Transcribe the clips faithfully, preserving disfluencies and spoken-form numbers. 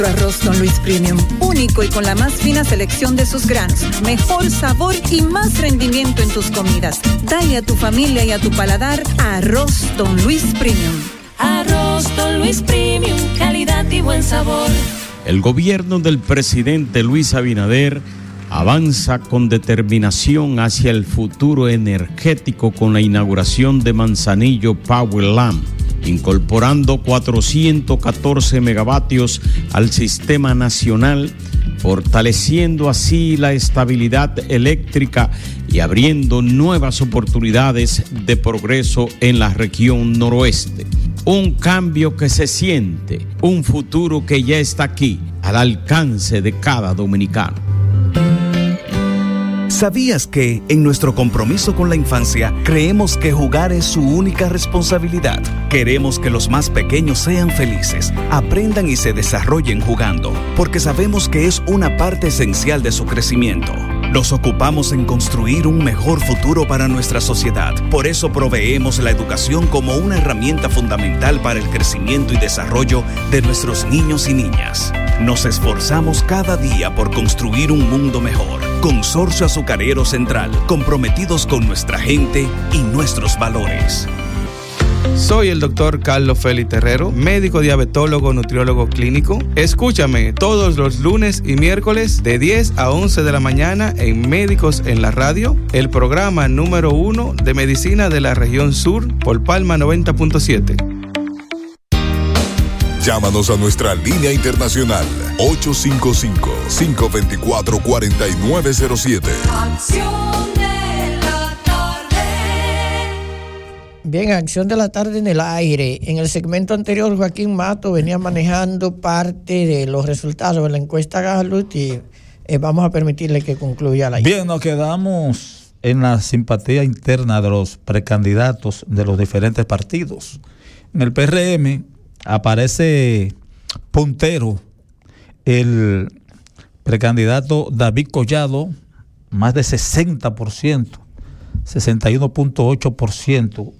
Arroz Don Luis Premium, único y con la más fina selección de sus granos, mejor sabor y más rendimiento en tus comidas. Dale a tu familia y a tu paladar Arroz Don Luis Premium. Arroz Don Luis Premium, calidad y buen sabor. El gobierno del presidente Luis Abinader avanza con determinación hacia el futuro energético con la inauguración de Manzanillo Power Lamp, incorporando cuatrocientos catorce megavatios al sistema nacional, fortaleciendo así la estabilidad eléctrica y abriendo nuevas oportunidades de progreso en la región noroeste. Un cambio que se siente, un futuro que ya está aquí, al alcance de cada dominicano. ¿Sabías que, en nuestro compromiso con la infancia, creemos que jugar es su única responsabilidad? Queremos que los más pequeños sean felices, aprendan y se desarrollen jugando, porque sabemos que es una parte esencial de su crecimiento. Nos ocupamos en construir un mejor futuro para nuestra sociedad. Por eso proveemos la educación como una herramienta fundamental para el crecimiento y desarrollo de nuestros niños y niñas. Nos esforzamos cada día por construir un mundo mejor. Consorcio Azucarero Central, comprometidos con nuestra gente y nuestros valores. Soy el doctor Carlos Félix Terrero, médico diabetólogo, nutriólogo clínico. Escúchame todos los lunes y miércoles de diez a once de la mañana en Médicos en la Radio, el programa número uno de medicina de la región sur por Palma noventa punto siete. Llámanos a nuestra línea internacional ocho cinco cinco, cinco dos cuatro, cuatro nueve cero siete. Acción de la tarde. Bien, Acción de la tarde en el aire. En el segmento anterior, Joaquín Mato venía manejando parte de los resultados de la encuesta Gallup y eh, vamos a permitirle que concluya la idea. Bien, nos quedamos en la simpatía interna de los precandidatos de los diferentes partidos. En el P R M aparece puntero el precandidato David Collado, más de sesenta por ciento, sesenta y uno punto ocho por ciento,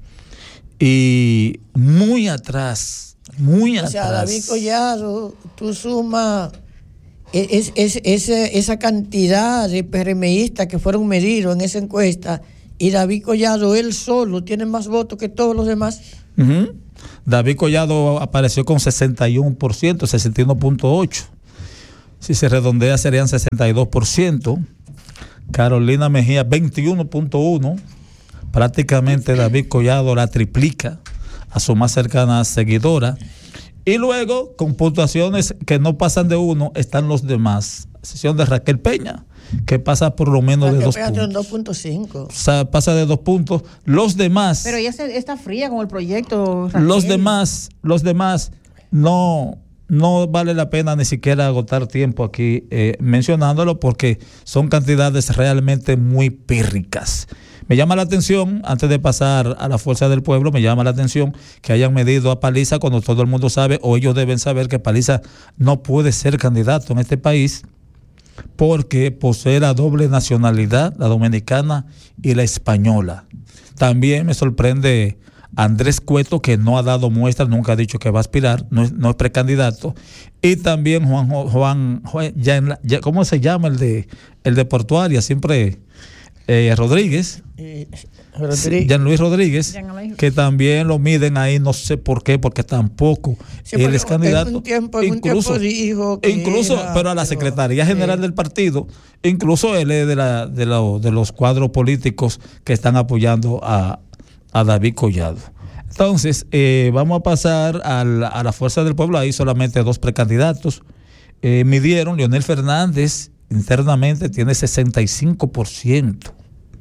y muy atrás, muy atrás. O sea, David Collado, tú sumas es, es, es, esa cantidad de PRMistas que fueron medidos en esa encuesta, y David Collado, él solo, tiene más votos que todos los demás. Uh-huh. David Collado apareció con sesenta y uno por ciento, sesenta y uno punto ocho por ciento. Si se redondea serían sesenta y dos por ciento. Carolina Mejía veintiuno punto uno por ciento. Prácticamente David Collado la triplica a su más cercana seguidora. Y luego, con puntuaciones que no pasan de uno, están los demás. Sesión de Raquel Peña, que pasa por lo menos Raquel de dos Peña puntos. dos punto cinco. O sea, pasa de dos puntos. Los demás. Pero ella se, está fría con el proyecto. Raquel. Los demás, los demás no, no vale la pena ni siquiera agotar tiempo aquí eh, mencionándolo, porque son cantidades realmente muy pírricas. Me llama la atención, antes de pasar a la Fuerza del Pueblo, me llama la atención que hayan medido a Paliza cuando todo el mundo sabe, o ellos deben saber, que Paliza no puede ser candidato en este país porque posee la doble nacionalidad, la dominicana y la española. También me sorprende Andrés Cueto, que no ha dado muestras, nunca ha dicho que va a aspirar, no es, no es precandidato. Y también Juan, Juan, Juan ya, ya, ¿cómo se llama el de el de Portuaria? Siempre eh, Rodríguez. Eh, Rodríguez. Jean Luis Rodríguez, que también lo miden ahí, no sé por qué, porque tampoco sí, él es candidato. En un tiempo, en incluso, un tiempo dijo que incluso era, pero a la pero, Secretaría General eh, del partido, incluso él es de, la, de, la, de los cuadros políticos que están apoyando a, a David Collado. Entonces, eh, vamos a pasar a la, a la Fuerza del Pueblo. Ahí solamente dos precandidatos. Eh, midieron, Leonel Fernández internamente tiene sesenta y cinco por ciento.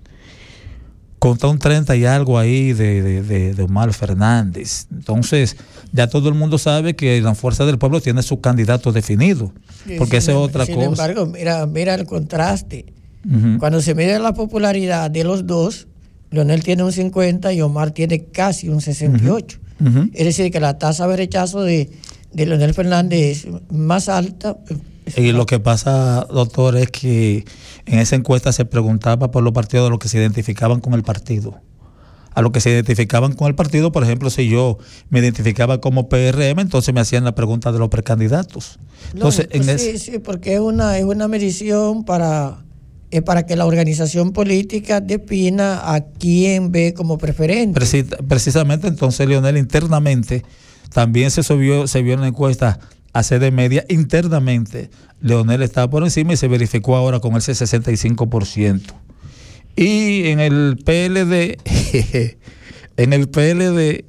Contra un treinta y algo ahí de, de, de, de Omar Fernández. Entonces, ya todo el mundo sabe que la Fuerza del Pueblo tiene su candidato definido. Porque esa es otra sin cosa. Sin embargo, mira, mira el contraste. Uh-huh. Cuando se mide la popularidad de los dos, Leonel tiene un cincuenta y Omar tiene casi un sesenta y ocho. Uh-huh. Uh-huh. Es decir, que la tasa de rechazo de, de Leonel Fernández es más alta. Y lo que pasa, doctor, es que en esa encuesta se preguntaba por los partidos de los que se identificaban con el partido. a los que se identificaban con el partido. Por ejemplo, si yo me identificaba como P R M, entonces me hacían la pregunta de los precandidatos. Entonces, Lógico, en sí, ese, sí, porque es una, es una medición para, eh, para que la organización política defina a quién ve como preferente. Precis, precisamente, entonces, Leonel, internamente, también se subió, se vio una encuesta a C D Media, internamente, Leonel estaba por encima y se verificó ahora con ese sesenta y cinco por ciento. Y en el P L D, en el P L D,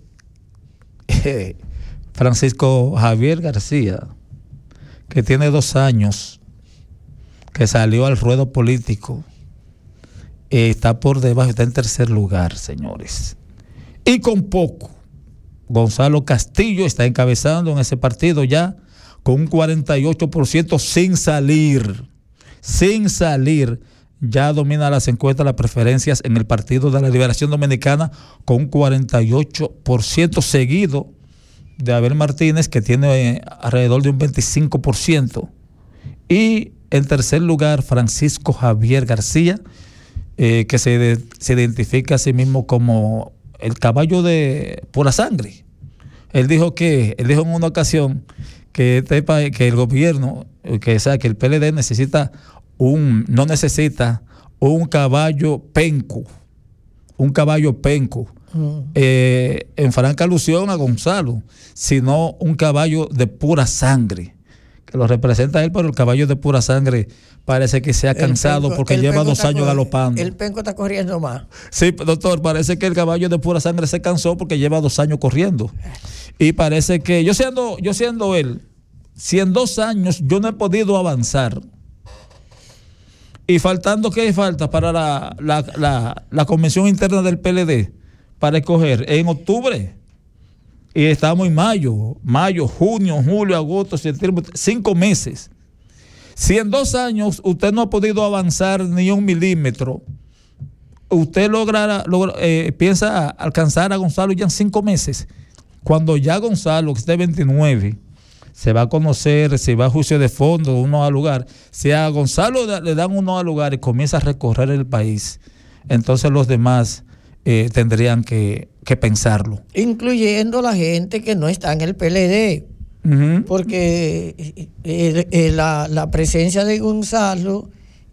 Francisco Javier García, que tiene dos años, que salió al ruedo político, eh, está por debajo, está en tercer lugar, señores. Y con poco, Gonzalo Castillo está encabezando en ese partido ya con un cuarenta y ocho por ciento sin salir, sin salir. Ya domina las encuestas, las preferencias en el Partido de la Liberación Dominicana con un cuarenta y ocho por ciento, seguido de Abel Martínez, que tiene eh, alrededor de un veinticinco por ciento. Y en tercer lugar, Francisco Javier García, eh, que se, de, se identifica a sí mismo como el caballo de pura sangre. Él dijo que, él dijo en una ocasión que, este, que el gobierno, que, o sea, que el P L D necesita un, no necesita un caballo penco, un caballo penco, mm. eh, en franca alusión a Gonzalo, sino un caballo de pura sangre, que lo representa él, pero el caballo de pura sangre parece que se ha cansado penco, porque lleva dos años galopando. El penco está corriendo más. Sí, doctor, parece que el caballo de pura sangre se cansó porque lleva dos años corriendo. Y parece que yo siendo, yo siendo él, si en dos años yo no he podido avanzar, y faltando, ¿qué falta para la, la, la, la convención interna del P L D? Para escoger en octubre. Y estamos en mayo, mayo, junio, julio, agosto, septiembre, cinco meses. Si en dos años usted no ha podido avanzar ni un milímetro, usted logrará, logra, eh, piensa alcanzar a Gonzalo ya en cinco meses. Cuando ya Gonzalo, que esté veintinueve, se va a conocer, se va a juicio de fondo, uno al lugar. Si a Gonzalo le dan uno al lugar y comienza a recorrer el país, entonces los demás eh, tendrían que, que pensarlo. Incluyendo la gente que no está en el P L D. Uh-huh. Porque eh, eh, la, la presencia de Gonzalo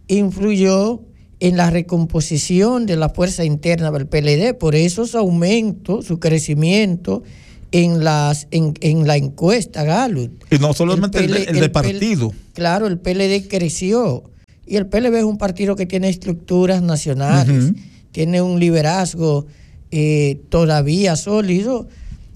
influyó en la recomposición de la fuerza interna del P L D. Por eso su aumento, su crecimiento en las en, en la encuesta Gallup. Y no solamente el, P L, el, el de partido. P L, claro, el P L D creció. Y el P L D es un partido que tiene estructuras nacionales, uh-huh. tiene un liderazgo eh, todavía sólido,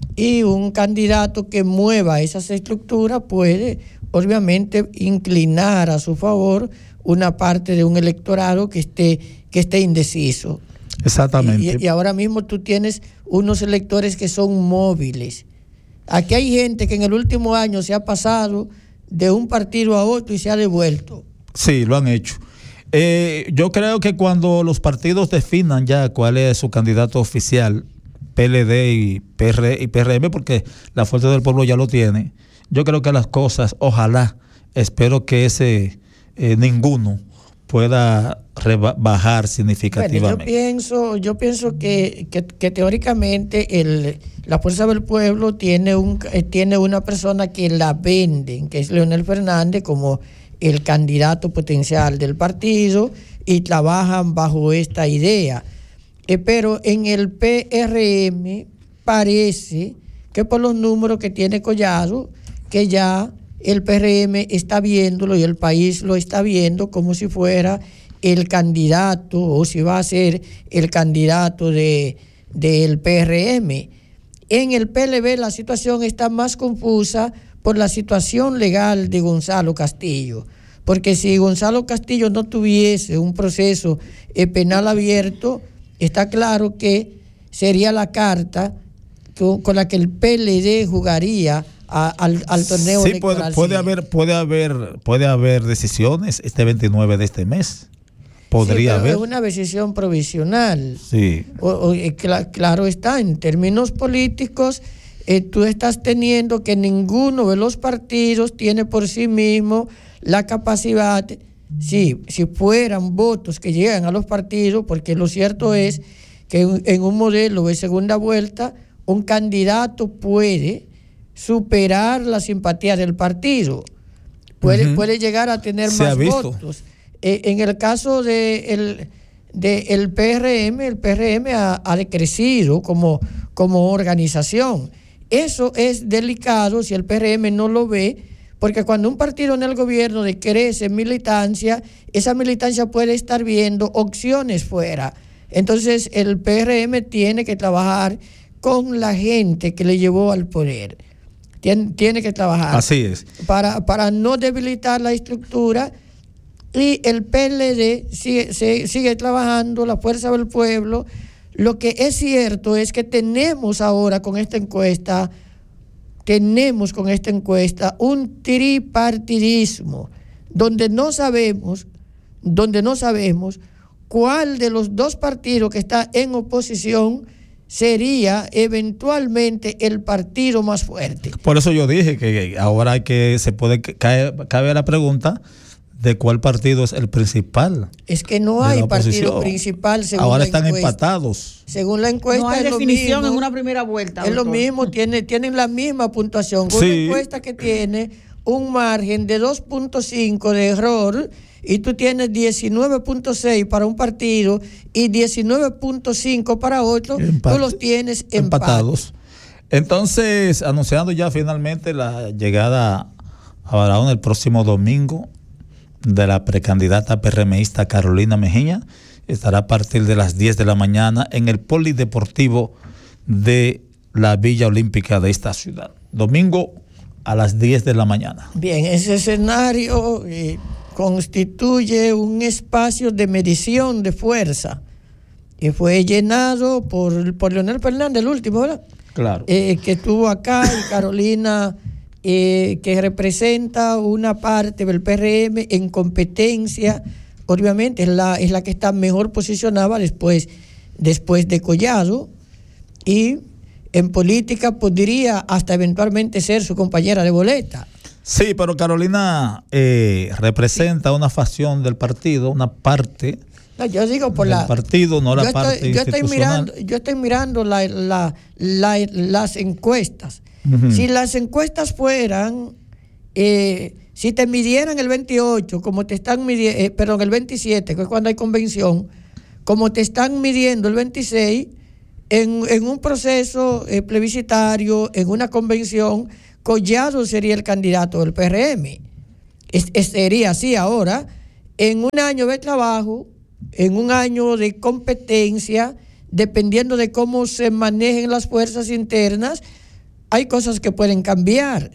y un candidato que mueva esas estructuras puede, obviamente, inclinar a su favor una parte de un electorado que esté, que esté indeciso. Exactamente. Y, y ahora mismo tú tienes unos electores que son móviles. Aquí hay gente que en el último año se ha pasado de un partido a otro y se ha devuelto. Sí, lo han hecho. Eh, yo creo que cuando los partidos definan ya cuál es su candidato oficial, P L D y, P R, y P R M, porque la Fuerza del Pueblo ya lo tiene, yo creo que las cosas, ojalá, espero que ese eh, ninguno pueda bajar significativamente. Bueno, yo pienso, yo pienso que, que, que teóricamente el, la Fuerza del Pueblo tiene un tiene una persona que la venden, que es Leonel Fernández, como el candidato potencial del partido, y trabajan bajo esta idea. Eh, pero en el P R M parece que por los números que tiene Collado, que ya el P R M está viéndolo y el país lo está viendo como si fuera el candidato, o si va a ser el candidato de del P R M. En el P L D la situación está más confusa por la situación legal de Gonzalo Castillo, porque si Gonzalo Castillo no tuviese un proceso eh, penal abierto, está claro que sería la carta con, con la que el P L D jugaría a, al, al torneo sí, electoral. Puede, puede haber, puede haber, puede haber decisiones este veintinueve de este mes. Podría sí, haber. Es una decisión provisional. Sí. O, o, cl- claro está, en términos políticos, eh, tú estás teniendo que ninguno de los partidos tiene por sí mismo la capacidad. Sí, si fueran votos que llegan a los partidos, porque lo cierto es que en un modelo de segunda vuelta un candidato puede superar la simpatía del partido, puede, uh-huh. puede llegar a tener Se más votos. Eh, en el caso de el, de el P R M, el P R M ha, ha decrecido como, como organización. Eso es delicado si el P R M no lo ve, porque cuando un partido en el gobierno decrece militancia, esa militancia puede estar viendo opciones fuera. Entonces el P R M tiene que trabajar con la gente que le llevó al poder. Tiene, tiene que trabajar. Así es. Para, para no debilitar la estructura. Y el P L D sigue, sigue, sigue trabajando, la Fuerza del Pueblo. Lo que es cierto es que tenemos ahora con esta encuesta, tenemos con esta encuesta un tripartidismo donde no sabemos, donde no sabemos cuál de los dos partidos que está en oposición sería eventualmente el partido más fuerte. Por eso yo dije que ahora hay que se puede caer, cabe la pregunta de cuál partido es el principal. Es que no hay partido principal según ahora la están encuesta. Empatados. Según la encuesta no hay es definición lo mismo, en una primera vuelta. Es doctor. lo mismo, tiene, tienen la misma puntuación. Sí. Una encuesta que tiene un margen de dos punto cinco de error y tú tienes diecinueve punto seis para un partido y diecinueve punto cinco para otro, Empate, tú los tienes empatados. Entonces, anunciando ya finalmente la llegada a Barahona el próximo domingo de la precandidata PRMista Carolina Mejía, estará a partir de las diez de la mañana en el Polideportivo de la Villa Olímpica de esta ciudad. Domingo a las diez de la mañana. Bien, ese escenario eh, constituye un espacio de medición de fuerza que fue llenado por, por Leonel Fernández, el último, ¿verdad? Claro. Eh, que estuvo acá y Carolina, eh, que representa una parte del P R M en competencia, obviamente es la, es la que está mejor posicionada después, después de Collado, y en política podría hasta eventualmente ser su compañera de boleta. Sí, pero Carolina eh, representa sí. una facción del partido, una parte no, yo digo por del la, partido, no la yo parte estoy, yo estoy institucional. mirando, yo estoy mirando la, la, la, las encuestas. Uh-huh. Si las encuestas fueran, eh, si te midieran el veintiocho, como te están midiendo, eh, perdón, el veintisiete, que es cuando hay convención, como te están midiendo el veintiséis, en, en un proceso eh, plebiscitario, en una convención, Collado sería el candidato del P R M. Es, es, sería así ahora, en un año de trabajo, en un año de competencia, dependiendo de cómo se manejen las fuerzas internas, hay cosas que pueden cambiar.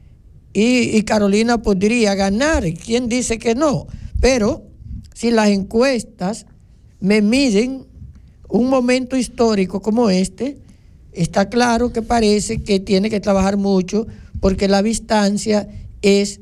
Y, y Carolina podría ganar. ¿Quién dice que no? Pero si las encuestas me miden un momento histórico como este, está claro que parece que tiene que trabajar mucho porque la distancia es,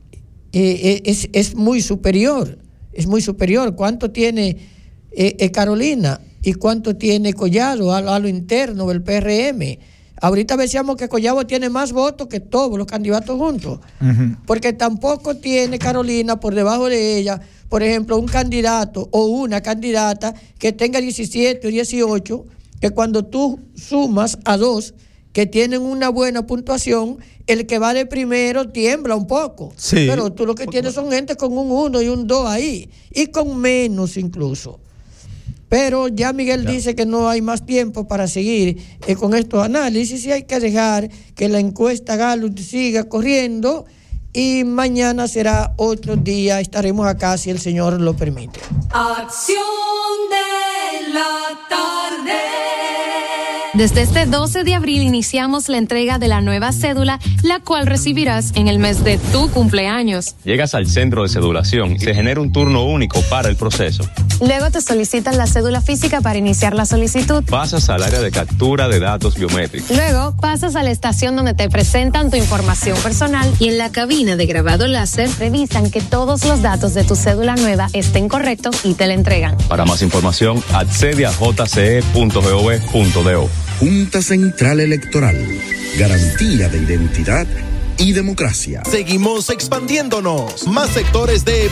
eh, es, es muy superior. Es muy superior. ¿Cuánto tiene eh, eh, Carolina y cuánto tiene Collado a, a lo interno del P R M? Ahorita decíamos que Collado tiene más votos que todos los candidatos juntos, uh-huh. porque tampoco tiene Carolina por debajo de ella, por ejemplo, un candidato o una candidata que tenga diecisiete o dieciocho, que cuando tú sumas a dos que tienen una buena puntuación, el que va de primero tiembla un poco. Sí. Pero tú lo que tienes son gente con un uno y un dos ahí, y con menos incluso. Pero ya Miguel ya. dice que no hay más tiempo para seguir eh, con estos análisis y hay que dejar que la encuesta Gallup siga corriendo y mañana será otro día, estaremos acá si el Señor lo permite. Acción de la tarde. Desde este doce de abril iniciamos la entrega de la nueva cédula, la cual recibirás en el mes de tu cumpleaños. Llegas al centro de cedulación y te genera un turno único para el proceso. Luego te solicitan la cédula física para iniciar la solicitud. Pasas al área de captura de datos biométricos. Luego pasas a la estación donde te presentan tu información personal y en la cabina de grabado láser revisan que todos los datos de tu cédula nueva estén correctos y te la entregan. Para más información, accede a j c e punto gov punto do. Junta Central Electoral, garantía de identidad y democracia. Seguimos expandiéndonos. Más sectores de